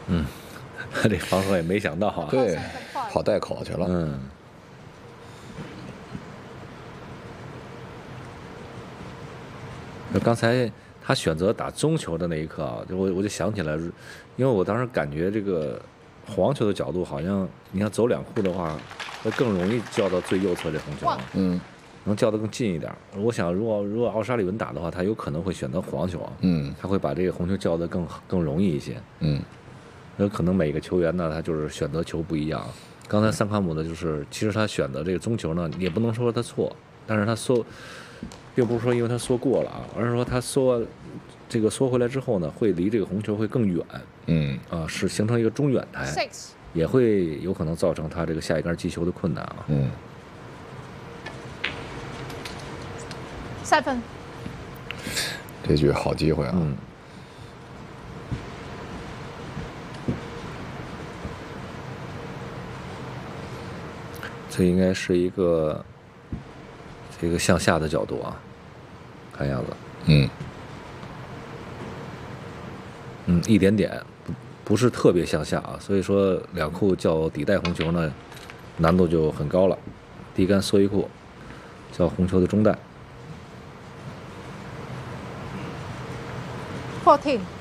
嗯，这防守也没想到啊。 对，跑带口去了。 嗯。刚才他选择打中球的那一刻啊，我就想起来，因为我当时感觉这个黄球的角度好像，你看走两库的话，会更容易叫到最右侧这红球， 嗯， 能叫得更近一点。我想，如果奥沙利文打的话，他有可能会选择黄球啊，他会把这个红球叫得更容易一些，有可能每个球员呢，他就是选择球不一样。刚才桑卡姆的就是，其实他选的这个中球呢，也不能说他错，但是他并不是说因为他缩过了啊，而是说他缩回来之后呢，会离这个红球会更远，是形成一个中远台，也会有可能造成他这个下一杆击球的困难啊。 7。 这局好机会啊。 这应该是一个这个向下的角度啊，看样子。一点点，不是特别向下啊，所以说两库叫底带红球呢，难度就很高了。第一杆缩一库，叫红球的中带。 14。